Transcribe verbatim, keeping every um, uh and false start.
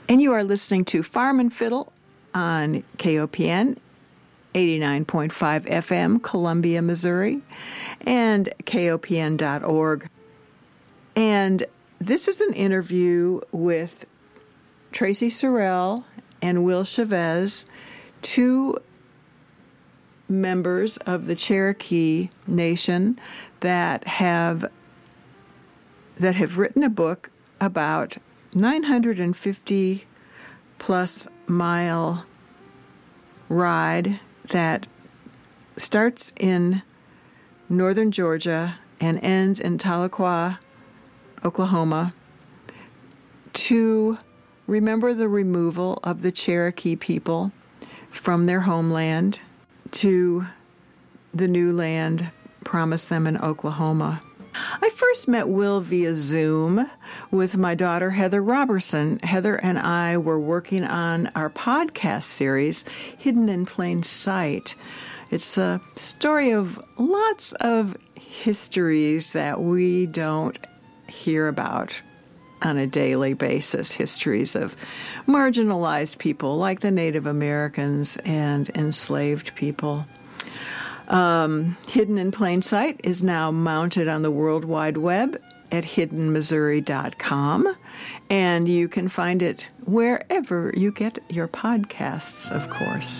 And you are listening to Farm and Fiddle on K O P N eighty-nine point five F M, Columbia, Missouri, and K O P N dot org. And this is an interview with Tracy Sorrell and Will Chavez, two members of the Cherokee Nation that have that have written a book about nine hundred fifty plus mile ride that starts in northern Georgia and ends in Tahlequah, Oklahoma, to remember the removal of the Cherokee people from their homeland to the new land promised them in Oklahoma. I first met Will via Zoom with my daughter, Heather Robertson. Heather and I were working on our podcast series, Hidden in Plain Sight. It's the story of lots of histories that we don't hear about on a daily basis, histories of marginalized people like the Native Americans and enslaved people. Um, Hidden in Plain Sight is now mounted on the World Wide Web at hidden missouri dot com, and you can find it wherever you get your podcasts, of course.